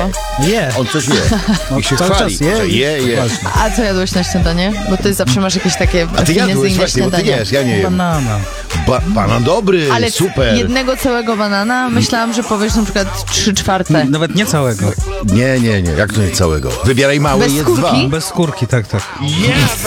On coś je. I się cały chwali, czas je. że je. Właśnie. A co jadłeś na śniadanie? Bo ty zawsze masz jakieś takie A ty jadłeś finezyjne właśnie, bo ty śniadania. jesz, ja nie jem. Banana. Banan dobry, Ale super. jednego całego banana myślałam, że powiesz na przykład 3/4. Nawet nie całego. Nie, jak to nie całego? Wybieraj mały Bez i jedz skórki? dwa. Bez skórki, tak.